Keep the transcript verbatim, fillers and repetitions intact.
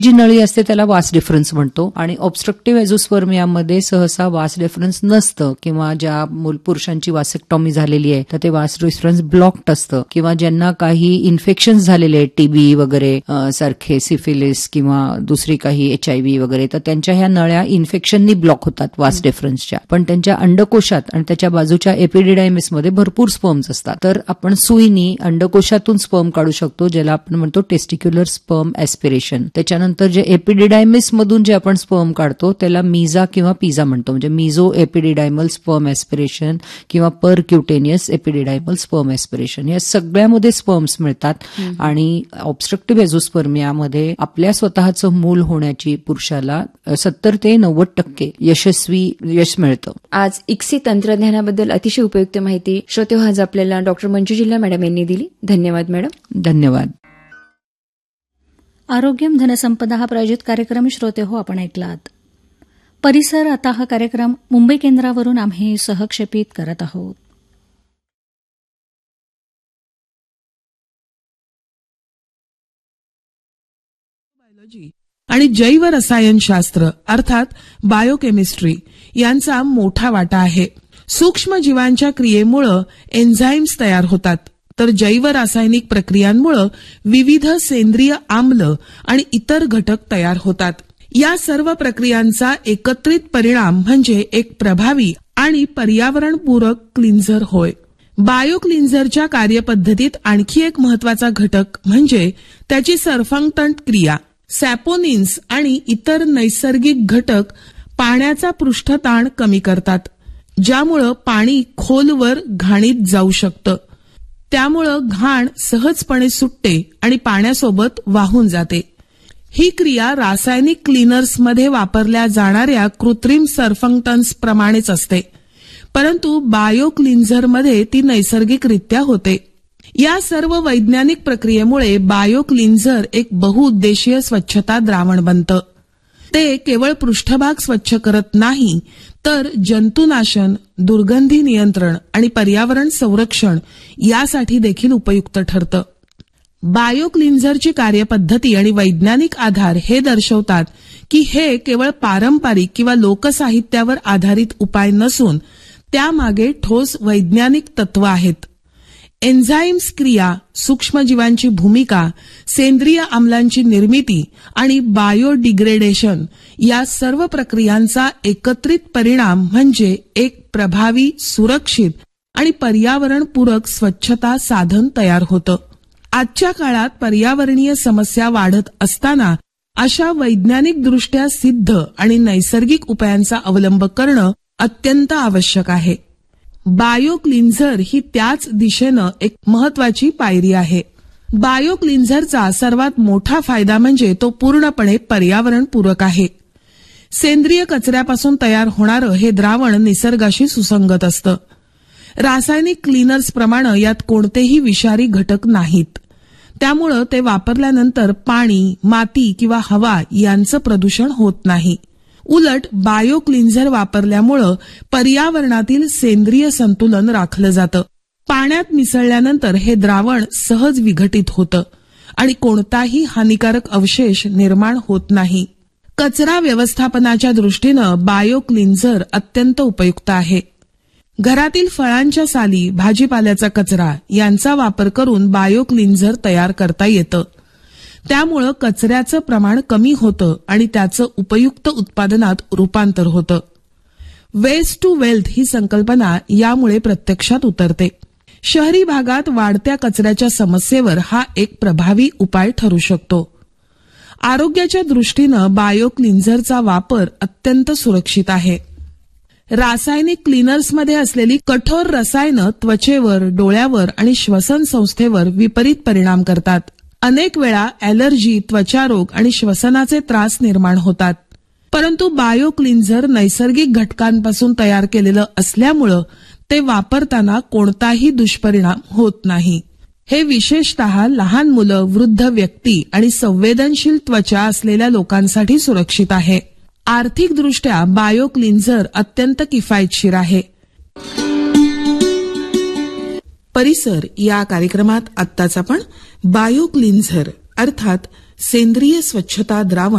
जी नळी असते त्याला वास डिफरन्स म्हणतो आणि ऑब्स्ट्रक्टिव्ह एझोस्पर्मियामध्ये सहसा वास डिफरन्स नसतं किंवा ज्या मूल पुरुषांची वासेक्टॉमी झालेली आहे तर ते वास डिफरन्स ब्लॉक्ड असतं किंवा ज्यांना काही इन्फेक्शन झालेले आहेत टीबी वगैरे सारखे सिफिलिस किंवा दुसरी काही एच आय व्ही वगैरे तर त्यांच्या ह्या नळ्या इन्फेक्शननी ब्लॉक होतात वास डिफरन्सच्या. पण त्यांच्या अंडकोशात आणि त्याच्या बाजूच्या एपिडिडायमिसमध्ये भरपूर स्पर्म्स असतात तर आपण सुईनी अंडकोशातून स्पर्म काढू शकतो ज्याला आपण म्हणतो टेस्टिक्युलर स्पर्म ऍस्पिरेशन. त्याच्यानंतर नंतर जे एपिडिडायमिस मधून जे आपण स्पर्म काढतो त्याला मिझा किंवा पिझा म्हणतो म्हणजे मिझो एपिडिडायमल स्पर्म ऍस्पिरेशन किंवा परक्युटेनियस एपिडिडायमल स्पर्म ऍस्पिरेशन या सगळ्यामध्ये स्पर्म्स मिळतात आणि ऑब्स्ट्रक्टिव्ह एझोस्पर्मियामध्ये आपल्या स्वतःचं मूल होण्याची पुरुषाला सत्तर ते नव्वद टक्के यशस्वी यश मिळतं. आज इक्सी तंत्रज्ञानाबद्दल अतिशय उपयुक्त माहिती श्रोते हो आज आपल्याला डॉक्टर मंजुजिल्ला मॅडम यांनी दिली. धन्यवाद मॅडम. धन्यवाद. आरोग्यम धनसंपदा हा प्रायोजित कार्यक्रम श्रोते हो आपण ऐकलात. परिसर आता हा कार्यक्रम मुंबई केंद्रावरून आम्ही सहक्षेपित करत आहोत. बायोलॉजी आणि जैव रसायनशास्त्र अर्थात बायोकेमिस्ट्री यांचा मोठा वाटा आहे. सूक्ष्म जीवांच्या क्रियेमुळे एन्झाईम्स तयार होतात तर जैव रासायनिक प्रक्रियांमुळे विविध सेंद्रिय आम्ल आणि इतर घटक तयार होतात. या सर्व प्रक्रियांचा एकत्रित परिणाम म्हणजे एक प्रभावी आणि पर्यावरणपूरक क्लिन्झर होय. बायो क्लिन्झरच्या कार्यपद्धतीत आणखी एक महत्वाचा घटक म्हणजे त्याची सरफंक्टंट क्रिया. सॅपोनिन्स आणि इतर नैसर्गिक घटक पाण्याचा पृष्ठताण कमी करतात ज्यामुळे पाणी खोलवर घाणीत जाऊ शकतं. त्यामुळं घाण सहजपणे सुटते आणि पाण्यासोबत वाहून जाते. ही क्रिया रासायनिक क्लीनर्समध्ये वापरल्या जाणाऱ्या कृत्रिम सरफंक्टन्स प्रमाणेच असते परंतु बायो क्लिन्झरमध्ये ती नैसर्गिकरित्या होते. या सर्व वैज्ञानिक प्रक्रियेमुळे बायो क्लिन्झर एक बहुउद्देशीय स्वच्छता द्रावण बनतं. ते केवळ पृष्ठभाग स्वच्छ करत नाही तर जंतुनाशन, दुर्गंधी नियंत्रण आणि पर्यावरण संरक्षण यासाठी देखील उपयुक्त ठरतं. बायो क्लिन्झरची कार्यपद्धती आणि वैज्ञानिक आधार हे दर्शवतात की हे केवळ पारंपरिक किंवा लोकसाहित्यावर आधारित उपाय नसून त्यामागे ठोस वैज्ञानिक तत्व आहेत. एन्झाईम्स क्रिया, सूक्ष्मजीवांची भूमिका, सेंद्रिय आम्लांची निर्मिती आणि बायोडिग्रेडेशन या सर्व प्रक्रियांचा एकत्रित परिणाम म्हणजे एक प्रभावी, सुरक्षित आणि पर्यावरणपूरक स्वच्छता साधन तयार होतं. आजच्या काळात पर्यावरणीय समस्या वाढत असताना अशा वैज्ञानिकदृष्ट्या सिद्ध आणि नैसर्गिक उपायांचा अवलंब करणं अत्यंत आवश्यक आहे. बायो क्लिन्झर ही त्याच दिशेनं एक महत्वाची पायरी आहे. बायो क्लिन्झरचा सर्वात मोठा फायदा म्हणजे तो पूर्णपणे पर्यावरणपूरक आहे. सेंद्रिय कचऱ्यापासून तयार होणारं हे द्रावण निसर्गाशी सुसंगत असतं. रासायनिक क्लीनर्सप्रमाणे यात कोणतेही विषारी घटक नाहीत. त्यामुळं ते वापरल्यानंतर पाणी, माती किंवा हवा यांचं प्रदूषण होत नाही. उलट बायो क्लिन्झर वापरल्यामुळं पर्यावरणातील सेंद्रिय संतुलन राखलं जातं. पाण्यात मिसळल्यानंतर हे द्रावण सहज विघटित होतं आणि कोणताही हानिकारक अवशेष निर्माण होत नाही. कचरा व्यवस्थापनाच्या दृष्टीनं बायो क्लिन्झर अत्यंत उपयुक्त आहे. घरातील फळांच्या साली, भाजीपाल्याचा कचरा यांचा वापर करून बायो क्लिन्झर तयार करता येतं. त्यामुळं कचऱ्याचं प्रमाण कमी होतं आणि त्याचं उपयुक्त उत्पादनात रूपांतर होतं. वेस्ट टू वेल्थ ही संकल्पना यामुळे प्रत्यक्षात उतरते. शहरी भागात वाढत्या कचऱ्याच्या समस्येवर हा एक प्रभावी उपाय ठरू शकतो. आरोग्याच्या दृष्टीनं बायो क्लिन्झरचा वापर अत्यंत सुरक्षित आहे. रासायनिक क्लीनर्समध्ये असलेली कठोर रसायनं त्वचेवर, डोळ्यावर आणि श्वसन संस्थेवर विपरीत परिणाम करतात. अनेक वेळा अॅलर्जी, त्वचारोग आणि श्वसनाचे त्रास निर्माण होतात. परंतु बायो क्लिन्झर नैसर्गिक घटकांपासून तयार केलेलं असल्यामुळं ते वापरताना कोणताही दुष्परिणाम होत नाही. हे विशेषतः लहान मुलं, वृद्ध व्यक्ती आणि संवेदनशील त्वचा असलेल्या लोकांसाठी सुरक्षित आहे. आर्थिकदृष्ट्या बायो क्लिन्झर अत्यंत किफायतशीर आहे. परिसर या कार्यक्रमात आत्ताच आपण बायो क्लिन्झर अर्थात सेंद्रिय स्वच्छता द्रावण